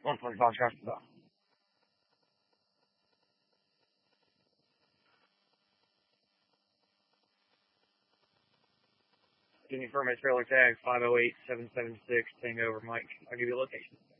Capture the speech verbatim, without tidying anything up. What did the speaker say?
one twenty-five Scotch Stop. Any firm trailer tag five oh eight seven seven six, Tango over Mike. I'll give you a location.